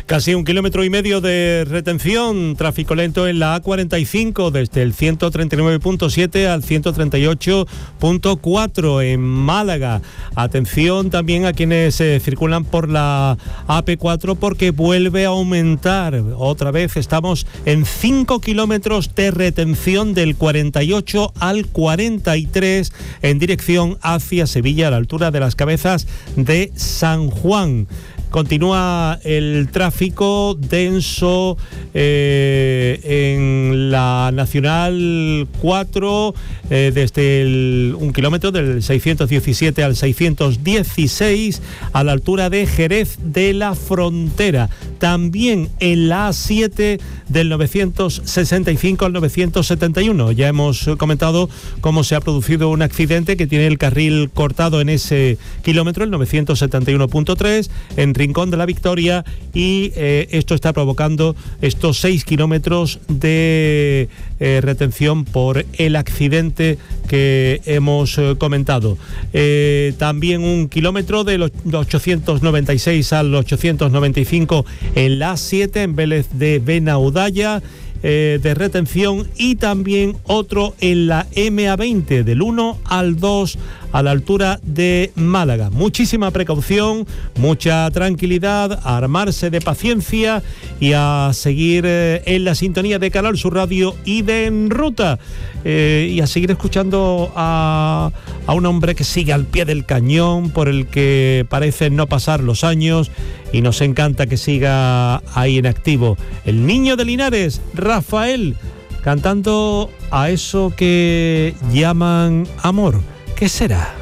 Casi 1,5 kilómetros de retención, tráfico lento en la A45 desde el 139.7 al 138.4 en Málaga. Atención también a quienes circulan por la AP4 porque vuelve a aumentar. Otra vez estamos en 5 kilómetros de retención del 48 al 43 en dirección hacia Sevilla a la altura de las Cabezas de San Juan. Continúa el tráfico denso en la Nacional 4 desde 1 kilómetro del 617 al 616 a la altura de Jerez de la Frontera. También en la A7 del 965 al 971. Ya hemos comentado cómo se ha producido un accidente que tiene el carril cortado en ese kilómetro, el 971.3, en Rincón de la Victoria, y esto está provocando estos 6 kilómetros de retención por el accidente que hemos comentado. También 1 kilómetro del 896 al 895 en la A7 en Vélez de Benaudalla de retención, y también otro en la MA20 del 1 al 2 a la altura de Málaga. Muchísima precaución, mucha tranquilidad, a armarse de paciencia y a seguir en la sintonía de Canal Sur Radio y de En Ruta, y a seguir escuchando a un hombre que sigue al pie del cañón, por el que parece no pasar los años, y nos encanta que siga ahí en activo. El niño de Linares, Rafael, cantando a eso que llaman amor. ¿Qué será?